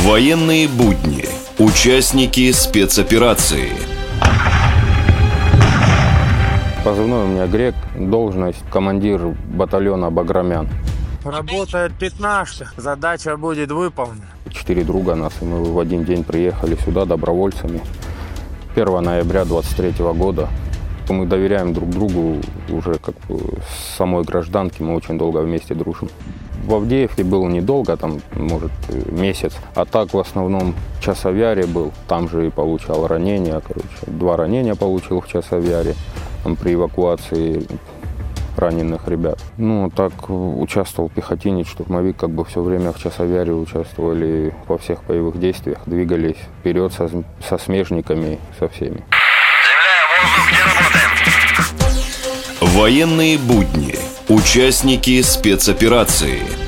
Военные будни. Участники спецоперации. Позывной у меня Грек, должность командир батальона «Баграмян». Работает пятнашка, задача будет выполнена. 4 друга нас, и мы в один день приехали сюда добровольцами. 1 ноября 23 года. Мы доверяем друг другу уже как бы с самой гражданки, мы очень долго вместе дружим. В Авдеевке был недолго, там, может, месяц. А так в основном в Часовяре был. Там же и получал ранения, 2 ранения получил в Часовяре там, при эвакуации раненых ребят. Ну, так участвовал пехотинец, штурмовик, как бы все время в Часовяре участвовали во всех боевых действиях, двигались вперед со смежниками, со всеми. Военные будни. Участники спецоперации.